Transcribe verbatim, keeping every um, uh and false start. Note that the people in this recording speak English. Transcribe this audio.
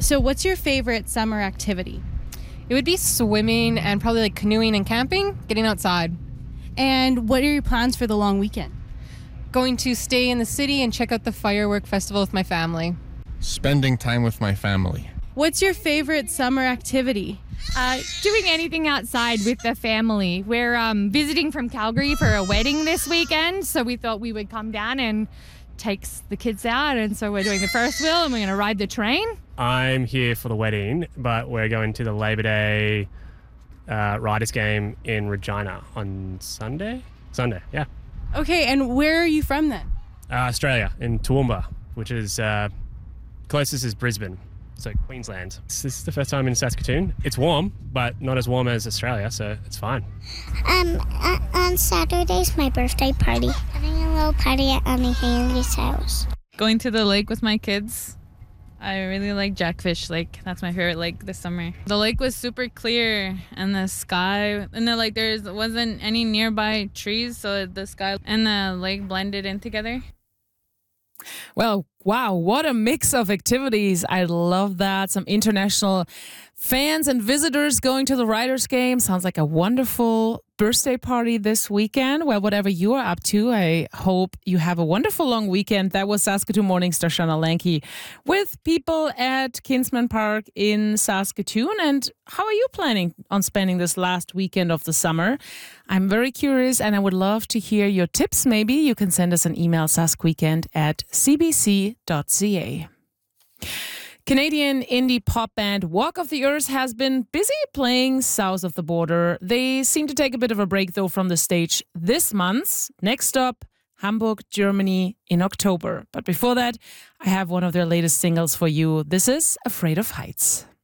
So what's your favorite summer activity? It would be swimming and probably like canoeing and camping, getting outside. And what are your plans for the long weekend? Going to stay in the city and check out the firework festival with my family. Spending time with my family. What's your favorite summer activity? Uh, doing anything outside with the family. We're um, visiting from Calgary for a wedding this weekend, so we thought we would come down and take the kids out, and so we're doing the Ferris wheel and we're going to ride the train. I'm here for the wedding, but we're going to the Labor Day uh, Riders game in Regina on Sunday. Sunday, yeah. Okay, and where are you from then? Uh, Australia, in Toowoomba, which is uh, closest is Brisbane, so Queensland. This is the first time in Saskatoon. It's warm, but not as warm as Australia, so it's fine. Um, uh, on Saturday's my birthday party. Having a little party at Annie Haley's house. Going to the lake with my kids. I really like Jackfish Lake. That's my favorite lake this summer. The lake was super clear and the sky, and the like there wasn't any nearby trees, so the sky and the lake blended in together. Well, wow, what a mix of activities. I love that. Some international fans and visitors going to the Riders game. Sounds like a wonderful birthday party this weekend. Well, whatever you are up to, I hope you have a wonderful long weekend. That was Saskatoon Morning Star Shana Lanke with people at Kinsman Park in Saskatoon. And how are you planning on spending this last weekend of the summer? I'm very curious and I would love to hear your tips. Maybe you can send us an email, saskweekend at c b c dot c a. Canadian indie pop band Walk of the Earth has been busy playing south of the border. They seem to take a bit of a break, though, from the stage this month. Next stop, Hamburg, Germany in October. But before that, I have one of their latest singles for you. This is Afraid of Heights.